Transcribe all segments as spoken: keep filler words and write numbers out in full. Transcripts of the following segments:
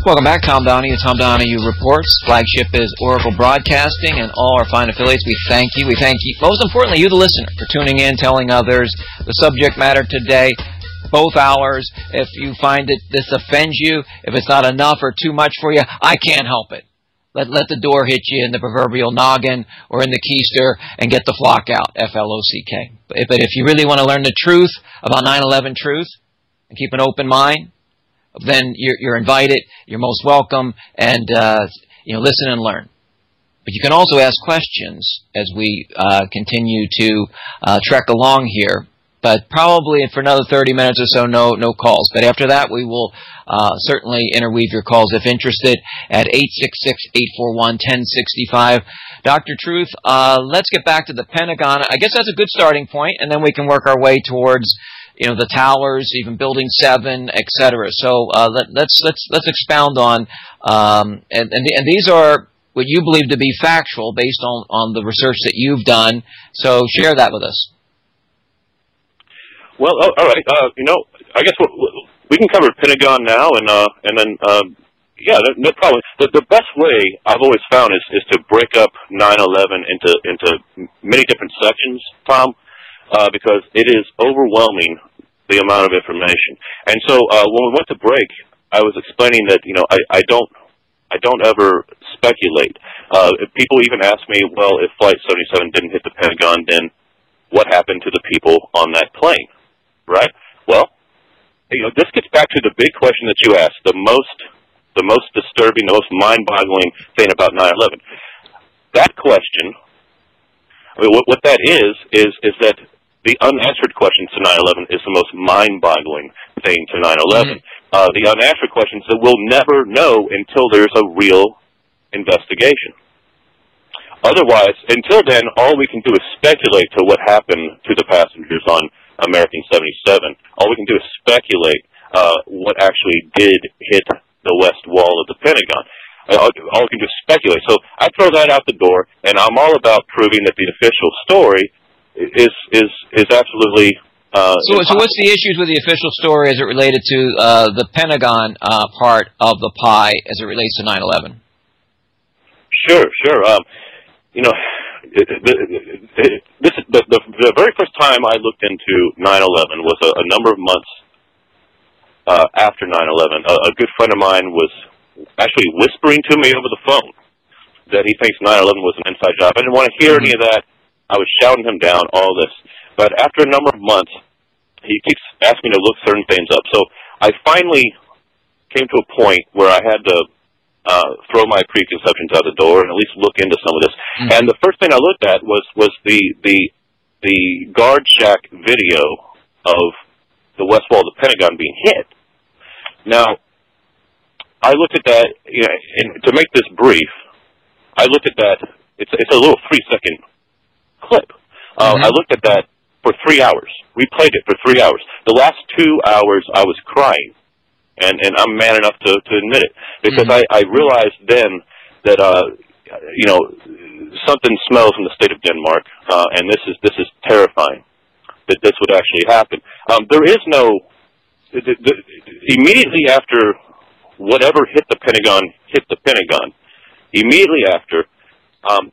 Welcome back, Tom Donahue. Tom Donahue Reports. Flagship is Oracle Broadcasting and all our fine affiliates. We thank you. We thank you, most importantly, you, the listener, for tuning in, telling others the subject matter today. Both hours. If you find that this offends you, if it's not enough or too much for you, I can't help it. Let let the door hit you in the proverbial noggin or in the keister and get the flock out, F L O C K. But if you really want to learn the truth about nine eleven truth and keep an open mind, then you're, you're invited, you're most welcome, and uh, you know, listen and learn. But you can also ask questions as we uh, continue to uh, trek along here. But probably for another thirty minutes or so, no no calls. But after that, we will uh, certainly interweave your calls if interested at eight six six, eight four one, one zero six five. Doctor Truth, uh, let's get back to the Pentagon. I guess that's a good starting point, and then we can work our way towards, you know, the towers, even Building Seven, et cetera. So uh, let, let's let's let's expound on, um, and, and and these are what you believe to be factual based on on the research that you've done. So share that with us. Well, oh, all right. Uh, you know, I guess we're, we can cover Pentagon now, and uh, and then um, yeah, no, no problem. The, the best way I've always found is, is to break up nine eleven into into many different sections, Tom, uh, because it is overwhelming the amount of information. And so uh, when we went to break, I was explaining that you know I, I don't I don't ever speculate. Uh, if people even ask me, well, if Flight seventy-seven didn't hit the Pentagon, then what happened to the people on that plane? Right? Well, you know, this gets back to the big question that you asked, the most the most disturbing, the most mind-boggling thing about nine eleven. That question, I mean, what, what that is, is is that the unanswered questions to nine eleven is the most mind-boggling thing to nine eleven. Mm-hmm. Uh, the unanswered questions that we'll never know until there's a real investigation. Otherwise, until then, all we can do is speculate to what happened to the passengers on American seventy-seven. All we can do is speculate uh, what actually did hit the west wall of the Pentagon. Uh, all we can do is speculate. So I throw that out the door, and I'm all about proving that the official story is is is absolutely. Uh, so, so what's the issues with the official story as it related to uh, the Pentagon uh, part of the pie as it relates to nine eleven? Sure, sure. Um, you know. It, it, this the, the the very first time I looked into nine eleven was a, a number of months uh, after nine eleven. A, a good friend of mine was actually whispering to me over the phone that he thinks nine eleven was an inside job. I didn't want to hear any of that. I was shouting him down, all this. But after a number of months, he keeps asking me to look certain things up. So I finally came to a point where I had to Uh, throw my preconceptions out the door and at least look into some of this. Mm-hmm. And the first thing I looked at was was the the the guard shack video of the west wall of the Pentagon being hit. Now, I looked at that, you know, and to make this brief, I looked at that. It's it's a little three second clip. Uh, mm-hmm. I looked at that for three hours. We played it for three hours. The last two hours, I was crying. And, and I'm man enough to, to admit it, because mm-hmm. I, I realized then that, uh, you know, something smells in the state of Denmark, uh, and this is, this is terrifying, that this would actually happen. Um, there is no, the, the, immediately after whatever hit the Pentagon, hit the Pentagon, immediately after, um,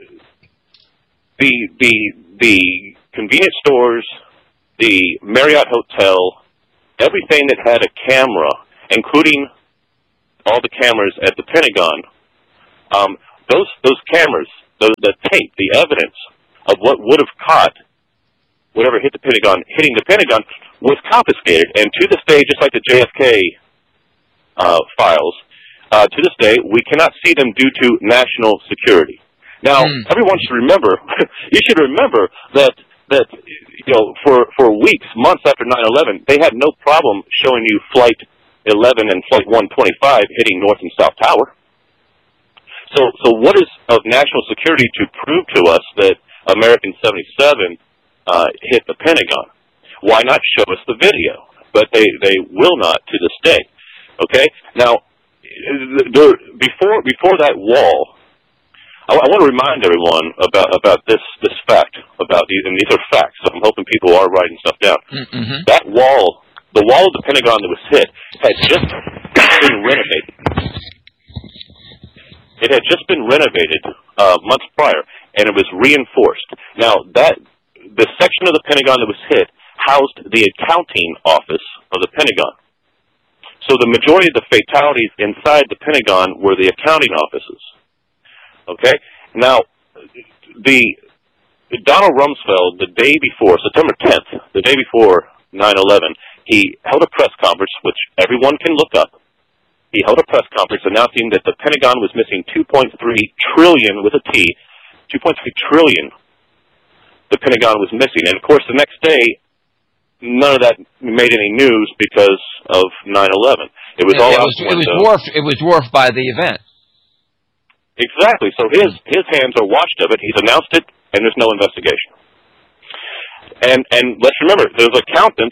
the, the, the convenience stores, the Marriott Hotel, everything that had a camera, including all the cameras at the Pentagon, um, those those cameras, the, the tape, the evidence of what would have caught whatever hit the Pentagon, hitting the Pentagon, was confiscated. And to this day, just like the J F K uh, files, uh, to this day, we cannot see them due to national security. Now, mm. everyone should remember, you should remember that that, you know, for, for weeks, months after nine eleven, they had no problem showing you Flight eleven and Flight one twenty-five hitting North and South Tower. So, so what is of national security to prove to us that American seventy-seven uh, hit the Pentagon? Why not show us the video? But they, they will not to this day. Okay? Now, there, before, before that wall, I, I want to remind everyone about about this this fact about these, and these are facts. So I'm hoping people are writing stuff down. Mm-hmm. That wall, the wall of the Pentagon that was hit, had just been renovated. It had just been renovated uh, months prior, and it was reinforced. Now, that the section of the Pentagon that was hit housed the accounting office of the Pentagon. So the majority of the fatalities inside the Pentagon were the accounting offices. Okay? Now, the Donald Rumsfeld, the day before, September tenth, the day before nine eleven, he held a press conference, which everyone can look up. He held a press conference announcing that the Pentagon was missing two point three trillion with a T, two point three trillion the Pentagon was missing. And of course, the next day, none of that made any news because of nine eleven. It was yeah, all it out was, the it was window. dwarfed. It was dwarfed by the event. Exactly. So his his hands are washed of it. He's announced it, and there's no investigation. And and let's remember, those accountants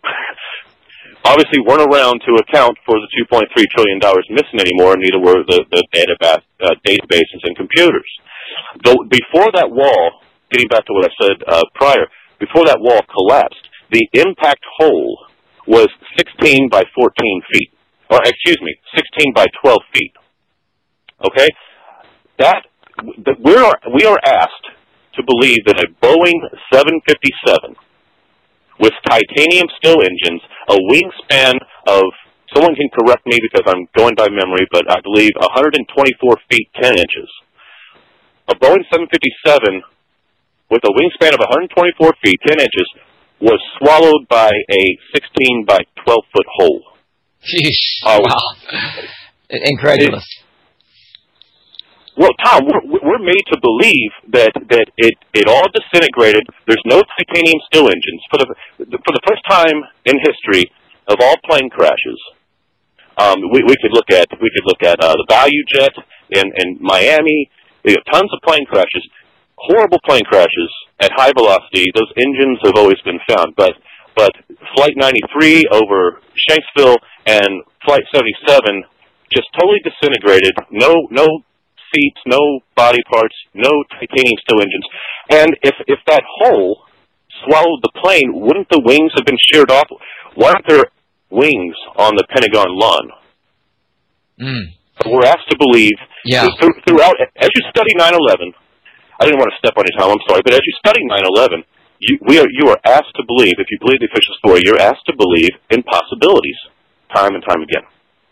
obviously weren't around to account for the two point three trillion dollars missing anymore, and neither were the, the database, uh, databases and computers. Though before that wall, getting back to what I said uh, prior, before that wall collapsed, the impact hole was sixteen by fourteen feet. Or, excuse me, sixteen by twelve feet. Okay? That, that we are, we are asked to believe that a Boeing seven fifty-seven with titanium steel engines, a wingspan of, someone can correct me because I'm going by memory, but I believe one hundred twenty-four feet ten inches. A Boeing seven fifty-seven with a wingspan of one hundred twenty-four feet ten inches was swallowed by a sixteen by twelve foot hole. Jeez. Uh, wow. Incredulous. It, well, Tom, we're, we're made to believe that, that it, it all disintegrated. There's no titanium steel engines. For the, for the first time in history of all plane crashes, um, we, we could look at, we could look at uh, the Value Jet in, in Miami. You know, tons of plane crashes, horrible plane crashes at high velocity. Those engines have always been found. But, but Flight ninety-three over Shanksville and Flight seventy-seven just totally disintegrated. No, no seats, no body parts, no titanium steel engines. And if if that hole swallowed the plane, wouldn't the wings have been sheared off? Why aren't there wings on the Pentagon lawn? Mm. We're asked to believe yeah. th- throughout, as you study nine eleven, I didn't want to step on your time, I'm sorry, but as you study nine eleven, you, we are, you are asked to believe, if you believe the official story, you're asked to believe in possibilities time and time again.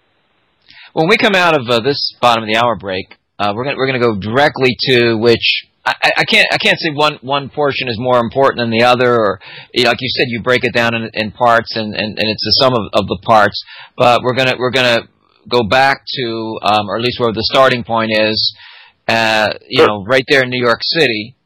When we come out of uh, this bottom of the hour break, Uh, we're going we're going to go directly to which I, I can't I can't say one one portion is more important than the other, or you know, like you said, you break it down in, in parts, and, and, and it's the sum of, of the parts. But we're gonna we're gonna go back to, um, or at least where the starting point is, uh, you sure. know, right there in New York City.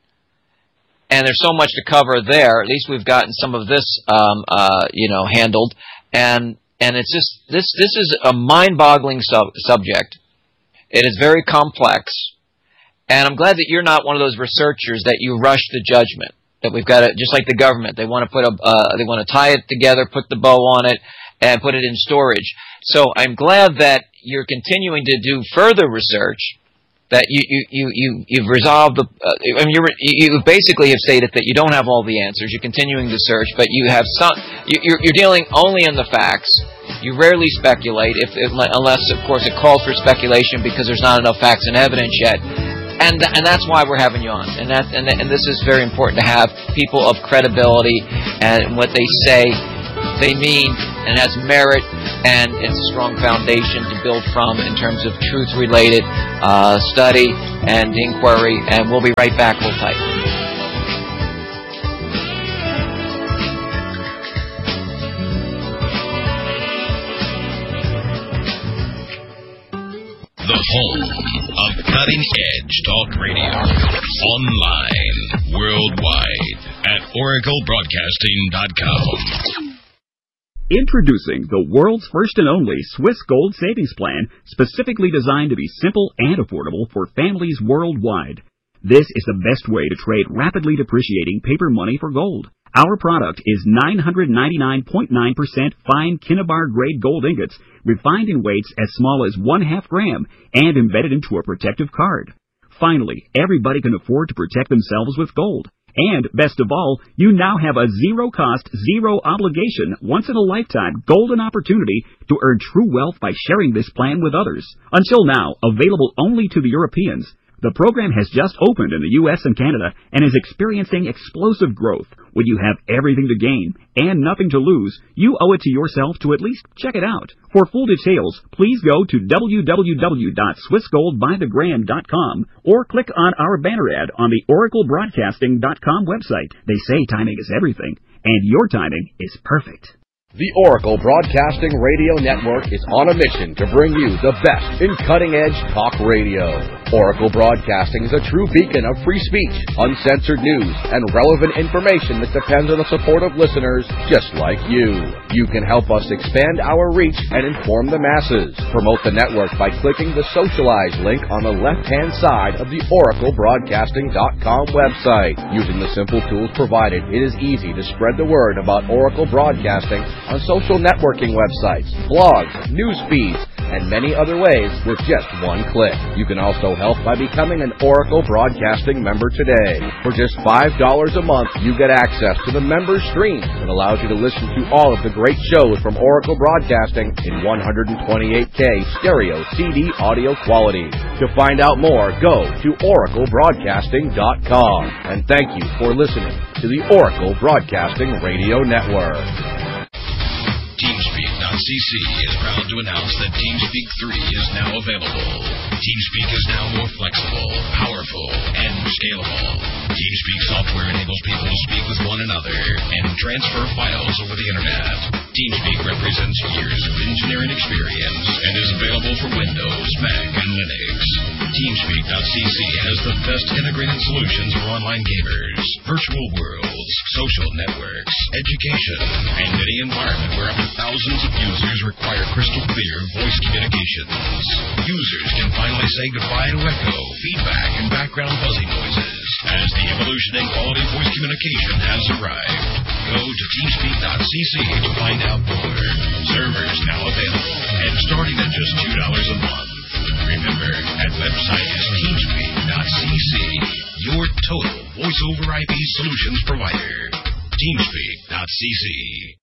And there's so much to cover there. At least we've gotten some of this, um, uh, you know, handled, and and it's just this this is a mind-boggling sub- subject. It is very complex, and I'm glad that you're not one of those researchers that you rush to judgment. That we've got to, just like the government, they want to put a, uh, they want to tie it together, put the bow on it, and put it in storage. So I'm glad that you're continuing to do further research. That you you you you you've resolved the. Uh, I mean, you you basically have stated that you don't have all the answers. You're continuing to search, but you have some. You're you're dealing only in the facts. You rarely speculate, if, if unless, of course, it calls for speculation because there's not enough facts and evidence yet. And and that's why we're having you on. And that and and this is very important to have people of credibility, and what they say, they mean, and has merit, and it's a strong foundation to build from in terms of truth-related uh, study and inquiry. And we'll be right back. Hold tight. The home of cutting-edge talk radio. Online, worldwide, at oracle broadcasting dot com. Introducing the world's first and only Swiss Gold Savings Plan, specifically designed to be simple and affordable for families worldwide. This is the best way to trade rapidly depreciating paper money for gold. Our product is nine hundred ninety-nine point nine percent fine Kinnabar grade gold ingots, refined in weights as small as one half gram, and embedded into a protective card. Finally, everybody can afford to protect themselves with gold. And best of all, you now have a zero-cost, zero-obligation, once-in-a-lifetime golden opportunity to earn true wealth by sharing this plan with others. Until now, available only to the Europeans, the program has just opened in the U S and Canada and is experiencing explosive growth. When you have everything to gain and nothing to lose, you owe it to yourself to at least check it out. For full details, please go to w w w dot swiss gold by the gram dot com or click on our banner ad on the oracle broadcasting dot com website. They say timing is everything, and your timing is perfect. The Oracle Broadcasting Radio Network is on a mission to bring you the best in cutting-edge talk radio. Oracle Broadcasting is a true beacon of free speech, uncensored news, and relevant information that depends on the support of listeners just like you. You can help us expand our reach and inform the masses. Promote the network by clicking the Socialize link on the left-hand side of the oracle broadcasting dot com website. Using the simple tools provided, it is easy to spread the word about Oracle Broadcasting on social networking websites, blogs, news feeds, and many other ways with just one click. You can also help by becoming an Oracle Broadcasting member today. For just five dollars a month, you get access to the member stream that allows you to listen to all of the great shows from Oracle Broadcasting in one twenty-eight K stereo C D audio quality. To find out more, go to oracle broadcasting dot com. And thank you for listening to the Oracle Broadcasting Radio Network. TeamSpeak dot c c is proud to announce that TeamSpeak three is now available. TeamSpeak is now more flexible, powerful, and scalable. TeamSpeak software enables people to speak with one another and transfer files over the Internet. TeamSpeak represents years of engineering experience and is available for Windows, Mac, and Linux. TeamSpeak dot c c has the best integrated solutions for online gamers, virtual worlds, social networks, education, and any environment where up to thousands of users require crystal clear voice communications. Users can finally say goodbye to echo, feedback, and background buzzing noises as the evolution in quality voice communication has arrived. Go to TeamSpeak dot c c to find out more. Servers now available and starting at just two dollars a month. Remember, that website is TeamSpeak dot c c, your total voice over I P solutions provider. TeamSpeak dot c c.